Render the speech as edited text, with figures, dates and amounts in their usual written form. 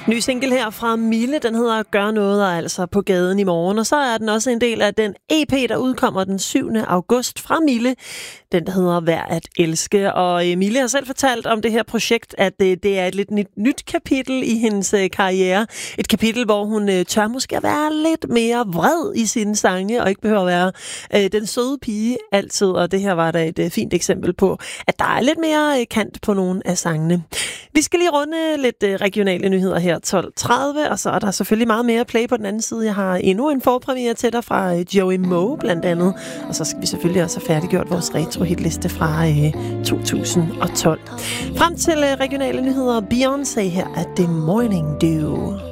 Ny single her fra Mille, den hedder Gør noget, og altså på gaden i morgen. Og så er den også en del af den EP, der udkommer den 7. august fra Mille. Den, der hedder Værd at elske. Og Mille har selv fortalt om det her projekt, at det er et lidt nyt kapitel i hendes karriere. Et kapitel, hvor hun tør måske at være lidt mere vred i sine sange, og ikke behøver at være den søde pige altid. Og det her var da et fint eksempel på, at der er lidt mere kant på nogle af sangene. Vi skal lige runde lidt regionale nyheder her 12.30, og så er der selvfølgelig meget mere play på den anden side. Jeg har endnu en forpremiere til dig fra Joey Moe blandt andet, og så skal vi selvfølgelig også have færdiggjort vores retro-hitliste fra 2012. Frem til regionale nyheder, Beyoncé her af The Morning Dew.